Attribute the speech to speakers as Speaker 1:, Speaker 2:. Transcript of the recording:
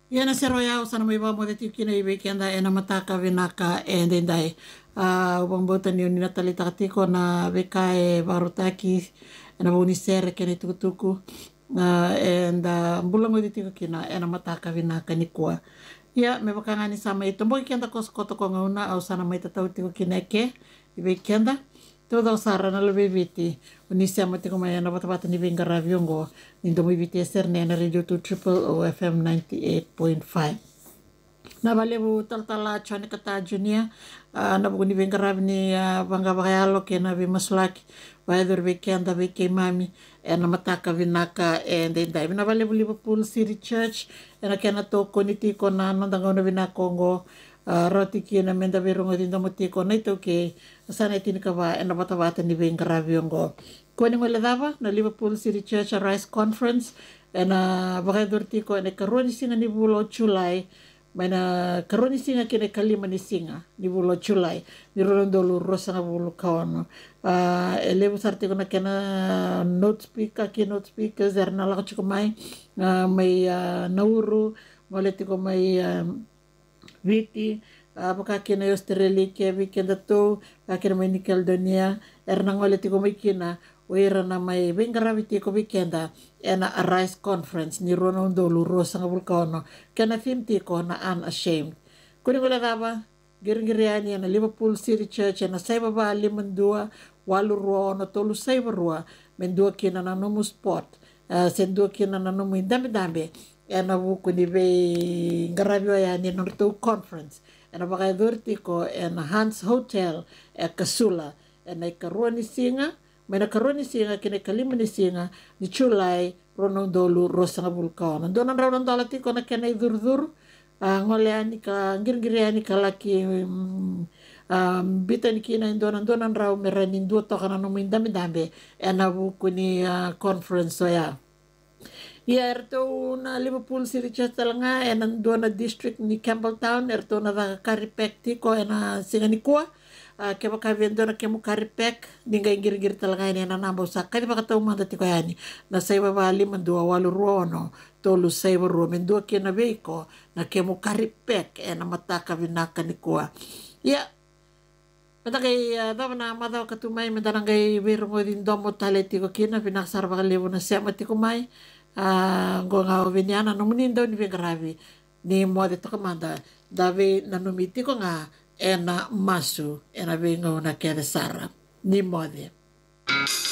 Speaker 1: Yana seroya usana mai ba mo de tikina i weekenda e na mataka vinaka e ndendai. Ubang bota ni ni natali takatiko na veka e varutaki e na boni sere kene tukutuku. And bulang mo de tiko kina e na mataka vinaka ni kua. Ia me bakanga ni sama ito mo kenda kos koto ko ngauna au sana mai tatau tiko kineke i weekenda. Todo sara na lebe viti. Unisia mo tiko mai na bata ni venga raviongo. Nindo mo viti eserne na radio to triple OFM 98.5. Na balebu taltala chone kata junia na buguni venga ravni banga bagayalo ke na bimaslaki. Baedur weekenda weke mami e na mataka vinaka e ndendai. Na balebu Liverpool City Church e na kena toko ni tiko na nandanga na vinakongo. Roti ki na menda verungo din mo tiko na ito ke sana itini ka ba na bata ni venga raviongo. Kung ano dava na Liverpool City Church Rise Conference na bakaydur tiko na karon singa ni bulo July may na karon singa kina kalima ni singa ni bulo July ni rolondolo rosa nga bulo kaono elevo sarte ko na kena note speaker zer na lako chiko may nauru moleti ko may viti pakakina yung Australia ke weekend to pakina may ni Caledonia nang ulit ko may kina uira na may bengaraviti ko weekenda na a Rise Conference ni Ronaldolo Rosa nga vulkano kana fimti ko na unashamed kuning wala ba giring-giriani na Liverpool City Church na sa baba 52 walurua na tolu sa ibarua mendua kina na numu spot sendua kina na numu dami-dami na buku ni be garavio ya ni norto conference na bakaydur tiko na Hans Hotel Kasula na ikaruan ni singa may nakaroon ni singa kinakalima ni singa ni Chulay Ronondolo Rosa nga vulkano doon ang raw ng dalati ko na kanay dur-dur ngoleani ka ngir-ngiriani ka laki bitan kina doon ang raw meranin duto ka na nung dami-dami na buku ni conference so ya erto na Liverpool City Church talaga nandoon na district ni Campbelltown erto na Karipek tiko na singa ni Kua kaya makavendo na kaya mukaripek dinga ingir-ingir talaga ini na nambaw sa kaya makataw manda tiko yani na sa ibabali mandua waluruono tolu sa ibaruo mendua kaya na veiko na kaya mukaripek na mataka vinaka ni Kua Mata kay daw na madaw katumay madanang kay birungo din domo taleti ko kina pinaksar bakalibo na siya mati kumay nga vinyana numunin daw ni Grabe ni mo dito kamanda davi nanumiti ko nga ena masu ena bingo na kere sarap ni mode